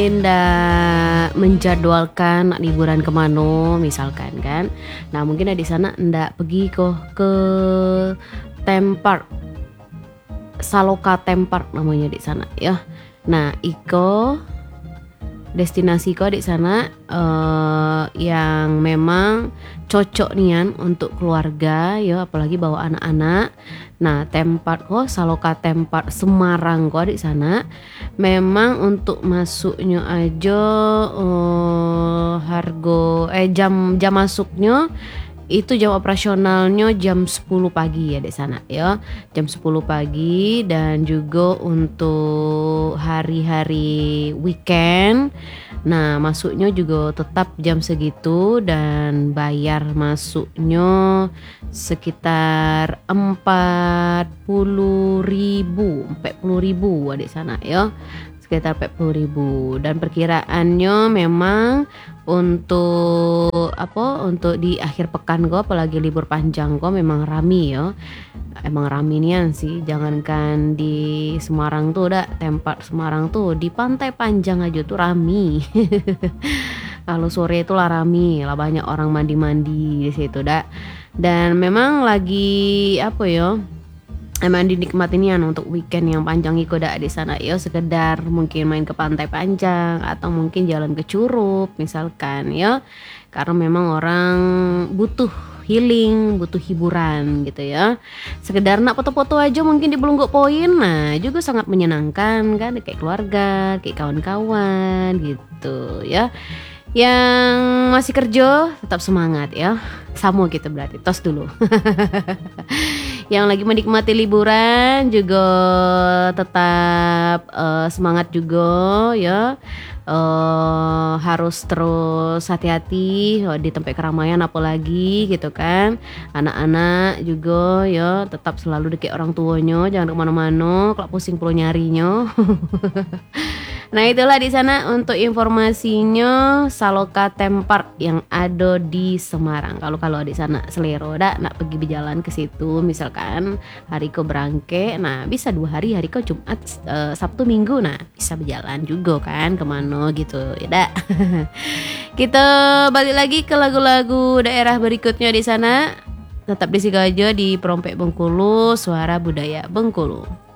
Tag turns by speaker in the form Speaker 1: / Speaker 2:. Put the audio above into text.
Speaker 1: ndak menjadwalkan liburan kemana misalkan kan. Nah mungkin di sana ndak pergi ke theme park, Saloka Theme Park namanya di sana ya. Nah iko destinasi ko di sana yang memang cocok nian untuk keluarga ya, apalagi bawa anak-anak. Nah tempat ko Saloka Theme Park Semarang ko di sana memang untuk masuknya aja jam masuknya itu jam operasionalnya jam 10 pagi ya di sana ya. Jam 10 pagi, dan juga untuk hari-hari weekend. Nah, masuknya juga tetap jam segitu dan bayar masuknya sekitar 40.000 di sana ya. Sekitar 40.000, dan perkiraannya memang untuk di akhir pekan kok, apalagi libur panjang kok memang rame ya. Emang rame nian sih, jangankan di Semarang tuh udah tempat Semarang tuh di Pantai Panjang aja tuh rame. Kalau sore itu lah rame lah, banyak orang mandi-mandi di situ dah. Dan memang lagi emang dinikmatin ya untuk weekend yang panjang iko dak di sana ya, sekedar mungkin main ke Pantai Panjang atau mungkin jalan ke Curup misalkan ya. Karena memang orang butuh healing, butuh hiburan gitu ya. Sekedar nak foto-foto aja mungkin di Belungguk Point, nah juga sangat menyenangkan kan, kayak keluarga, kayak kawan-kawan gitu ya. Yang masih kerja tetap semangat ya. Sama gitu berarti, tos dulu. Yang lagi menikmati liburan juga tetap semangat juga ya. Harus terus hati-hati di tempat keramaian apalagi gitu kan. Anak-anak juga ya tetap selalu dekat orang tuanya, jangan kemana-mana kalau pusing perlu nyarinya. Nah itulah di sana untuk informasinya Saloka Theme Park yang ada di Semarang. Kalau di sana selero nak pergi berjalan ke situ misalkan hari ko berangke, nah bisa 2 hari ko Jumat, Sabtu Minggu, nah bisa berjalan juga kan kemana gitu ya dak. Kita balik lagi ke lagu-lagu daerah berikutnya di sana. Tetap di situ aja di Perompek Bengkulu, Suara Budaya Bengkulu.